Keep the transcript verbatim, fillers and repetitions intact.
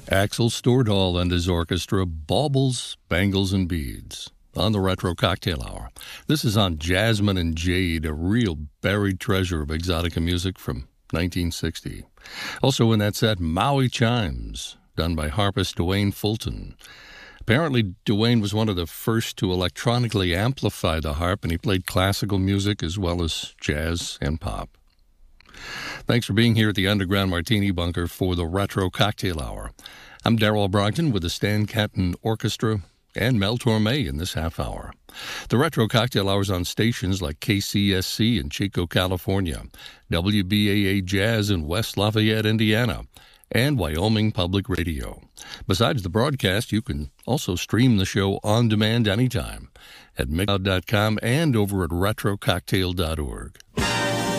Axel Stordahl and his orchestra, Baubles, Bangles, and Beads, on the Retro Cocktail Hour. This is on Jasmine and Jade, a real buried treasure of exotica music from nineteen sixty. Also in that set, Maui Chimes, done by harpist Dwayne Fulton. Apparently, Dwayne was one of the first to electronically amplify the harp, and he played classical music as well as jazz and pop. Thanks for being here at the Underground Martini Bunker for the Retro Cocktail Hour. I'm Darrell Brogdon with the Stan Kenton Orchestra and Mel Torme in this half hour. The Retro Cocktail Hour is on stations like K C S C in Chico, California, W B A A Jazz in West Lafayette, Indiana, and Wyoming Public Radio. Besides the broadcast, you can also stream the show on demand anytime at mixcloud dot com and over at retro cocktail dot org.